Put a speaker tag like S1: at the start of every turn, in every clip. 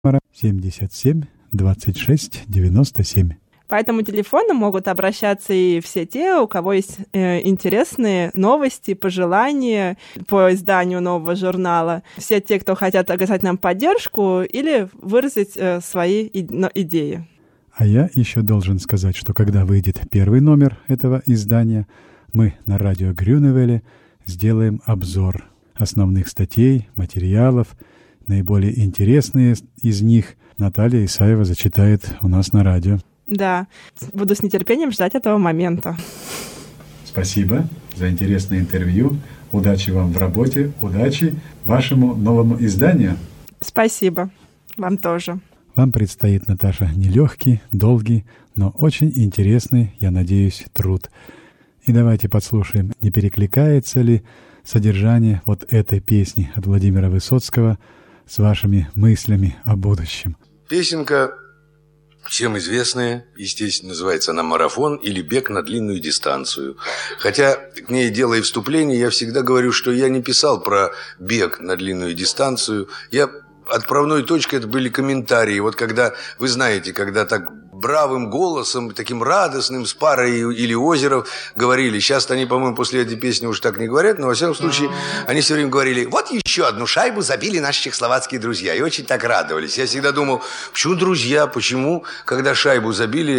S1: 77 26 97.
S2: По этому телефону могут обращаться и все те, у кого есть интересные новости, пожелания по изданию нового журнала. Все те, кто хотят оказать нам поддержку или выразить свои идеи.
S1: А я еще должен сказать, что когда выйдет первый номер этого издания, мы на радио Грюневеле сделаем обзор основных статей, материалов. Наиболее интересные из них Наталья Исаева зачитает у нас на радио.
S2: Да, буду с нетерпением ждать этого момента.
S1: Спасибо за интересное интервью. Удачи вам в работе, удачи вашему новому изданию.
S2: Спасибо. Вам тоже.
S1: Вам предстоит, Наташа, нелегкий, долгий, но очень интересный, я надеюсь, труд. И давайте подслушаем, не перекликается ли содержание вот этой песни от Владимира Высоцкого с вашими мыслями о будущем.
S3: Песенка всем известная, естественно, называется она «Марафон» или «Бег на длинную дистанцию». Хотя, к ней делая вступление, я всегда говорю, что я не писал про бег на длинную дистанцию. Отправной точкой это были комментарии. Вот когда, вы знаете, когда так бравым голосом, таким радостным, с Парой или Озеров говорили. Сейчас-то они, по-моему, после этой песни уж так не говорят, но, во всяком случае, они все время говорили: вот еще одну шайбу забили наши чехословацкие друзья. И очень так радовались. Я всегда думал, почему друзья, почему, когда шайбу забили,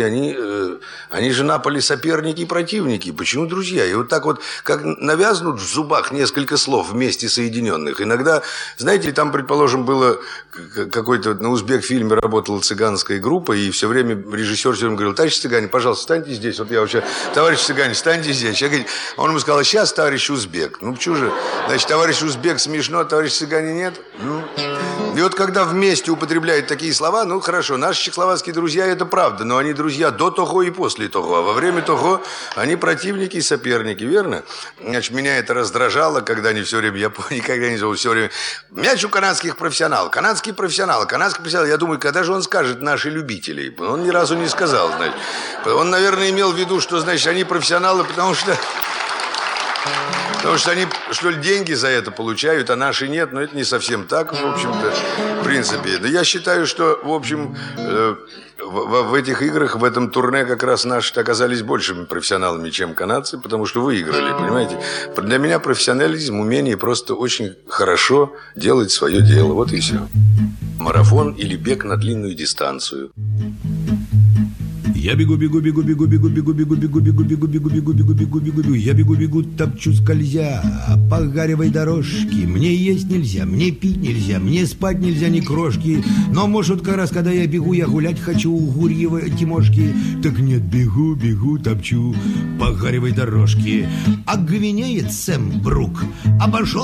S3: они же напали соперники и противники. Почему друзья? И вот так вот, как навязнут в зубах несколько слов вместе соединенных. Иногда, знаете, там, предположим, было какой-то, на узбек-фильме работала цыганская группа, и все время режиссер все время говорил: товарищ цыгане, пожалуйста, встаньте здесь. Вот я вообще: товарищ цыгане, встаньте здесь. Он ему сказал: сейчас, товарищ узбек. Ну, почему же? Значит, товарищ узбек смешно, а товарищ цыгане нет? И вот когда вместе употребляют такие слова, ну, хорошо, наши чехословацкие друзья, это правда, но они друзья до того и после того. А во время того они противники и соперники, верно? Значит, меня это раздражало, когда они все время, я никогда не забыл, все время: мяч у канадских профессионалов, канадский профессионал. Я думаю, когда же он скажет «наши любители»? Он ни разу не сказал, значит. Он, наверное, имел в виду, что, значит, они профессионалы, потому что они, что ли, деньги за это получают, а наши нет. Но это не совсем так, в общем-то, в принципе. Да я считаю, что, в общем, в этих играх, в этом турне как раз наши оказались большими профессионалами, чем канадцы, потому что выиграли, понимаете? Для меня профессионализм, умение просто очень хорошо делать свое дело. Вот и все. Марафон или бег на длинную дистанцию.
S4: Я бегу, бегу, бегу, бегу, бегу, бегу, бегу, бегу, бегу, бегу, бегу, бегу, бегу, бегу, бегу, бегу. Я бегу, бегу, топчу скользя по гаревой дорожке. Мне есть нельзя, мне пить нельзя, мне спать нельзя ни крошки. Но, может, как раз, когда я бегу, я гулять хочу у Гурьевой Тимошки. Так нет, бегу, бегу, топчу по гаревой дорожке. А гвинеец Сэм Брук обошел